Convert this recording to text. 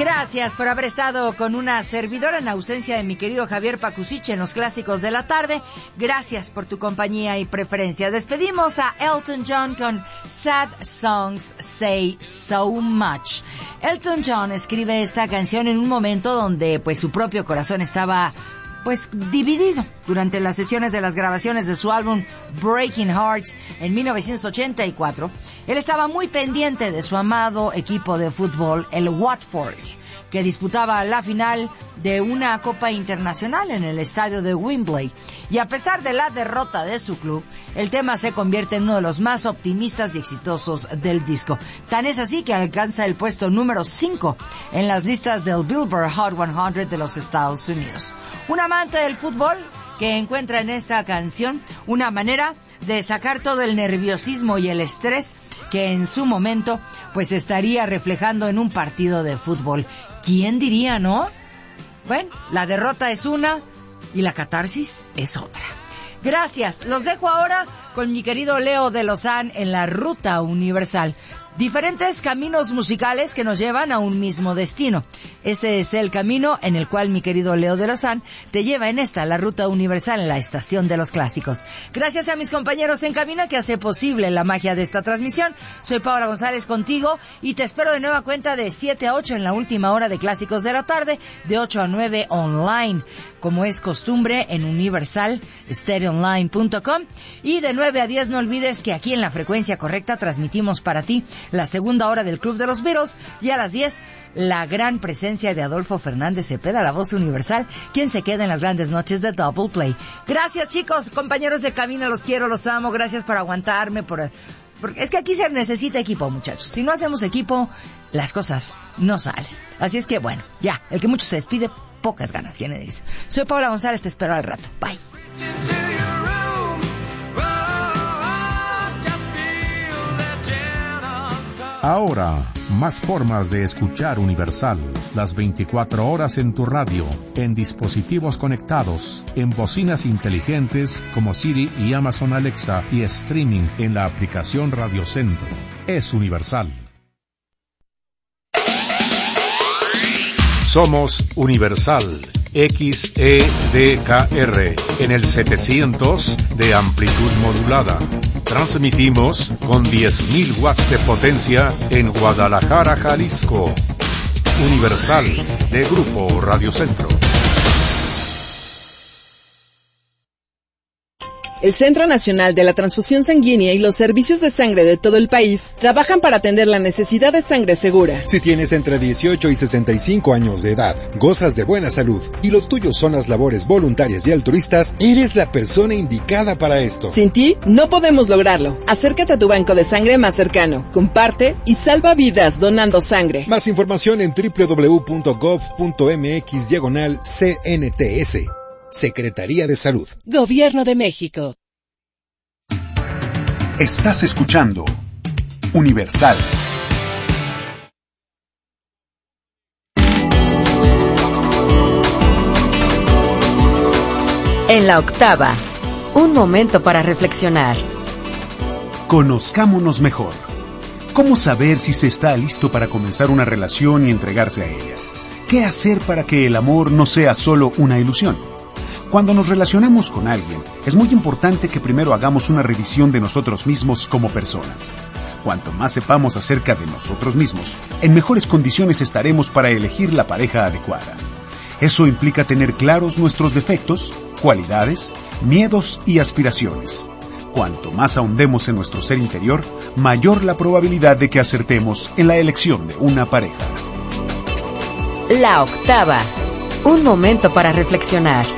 Gracias por haber estado con una servidora en ausencia de mi querido Javier Pacusiche en los clásicos de la tarde. Gracias por tu compañía y preferencia. Despedimos a Elton John con Sad Songs Say So Much. Elton John escribe esta canción en un momento donde pues su propio corazón estaba dividido durante las sesiones de las grabaciones de su álbum Breaking Hearts en 1984. Él estaba muy pendiente de su amado equipo de fútbol, el Watford, que disputaba la final de una Copa Internacional en el estadio de Wembley. Y a pesar de la derrota de su club, el tema se convierte en uno de los más optimistas y exitosos del disco. Tan es así que alcanza el puesto número 5 en las listas del Billboard Hot 100 de los Estados Unidos. Un amante del fútbol que encuentra en esta canción una manera de sacar todo el nerviosismo y el estrés que en su momento pues estaría reflejando en un partido de fútbol. ¿Quién diría, no? Bueno, la derrota es una y la catarsis es otra. Gracias. Los dejo ahora con mi querido Leo de Lozán en la Ruta Universal. Diferentes caminos musicales que nos llevan a un mismo destino. Ese es el camino en el cual mi querido Leo de Lozán te lleva en esta, la Ruta Universal, en la estación de los clásicos. Gracias a mis compañeros en cabina que hace posible la magia de esta transmisión. Soy Paola González contigo y te espero de nueva cuenta de 7 a 8 en la última hora de Clásicos de la Tarde, de 8 a 9 online, como es costumbre en universalstereoonline.com, y de 9 a 10 no olvides que aquí en la frecuencia correcta transmitimos para ti la segunda hora del Club de los Beatles, y a las 10 la gran presencia de Adolfo Fernández Cepeda, la voz universal, quien se queda en las grandes noches de Double Play. Gracias, chicos, compañeros de cabina, los quiero, los amo, gracias por aguantarme, porque es que aquí se necesita equipo, muchachos. Si no hacemos equipo, las cosas no salen. Así es que bueno, ya, el que mucho se despide, pocas ganas tiene de irse. Soy Paola González, te espero al rato. Bye. Ahora, más formas de escuchar Universal. Las 24 horas en tu radio, en dispositivos conectados, en bocinas inteligentes como Siri y Amazon Alexa, y streaming en la aplicación Radio Centro. Es Universal. Somos Universal XEDKR en el 700 de amplitud modulada. Transmitimos con 10.000 watts de potencia en Guadalajara, Jalisco. Universal, de Grupo Radio Centro. El Centro Nacional de la Transfusión Sanguínea y los servicios de sangre de todo el país trabajan para atender la necesidad de sangre segura. Si tienes entre 18 y 65 años de edad, gozas de buena salud y lo tuyo son las labores voluntarias y altruistas, eres la persona indicada para esto. Sin ti, no podemos lograrlo. Acércate a tu banco de sangre más cercano, comparte y salva vidas donando sangre. Más información en www.gov.mx/CNTS. Secretaría de Salud. Gobierno de México. Estás escuchando Universal. En la octava, un momento para reflexionar. Conozcámonos mejor. ¿Cómo saber si se está listo para comenzar una relación y entregarse a ella? ¿Qué hacer para que el amor no sea solo una ilusión? Cuando nos relacionamos con alguien, es muy importante que primero hagamos una revisión de nosotros mismos como personas. Cuanto más sepamos acerca de nosotros mismos, en mejores condiciones estaremos para elegir la pareja adecuada. Eso implica tener claros nuestros defectos, cualidades, miedos y aspiraciones. Cuanto más ahondemos en nuestro ser interior, mayor la probabilidad de que acertemos en la elección de una pareja. La octava, un momento para reflexionar.